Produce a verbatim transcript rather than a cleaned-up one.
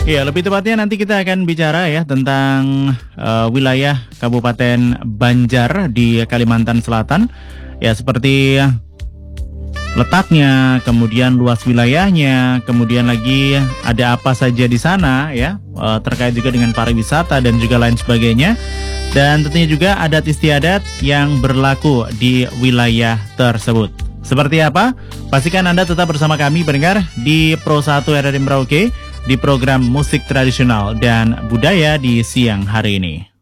Ya, lebih tepatnya nanti kita akan bicara ya tentang uh, wilayah Kabupaten Banjar di Kalimantan Selatan. Ya, seperti letaknya, kemudian luas wilayahnya, kemudian lagi ada apa saja di sana ya, uh, terkait juga dengan pariwisata dan juga lain sebagainya. Dan tentunya juga adat istiadat yang berlaku di wilayah tersebut. Seperti apa? Pastikan Anda tetap bersama kami pendengar di Pro satu R R I Merauke di program Musik Tradisional dan Budaya di siang hari ini.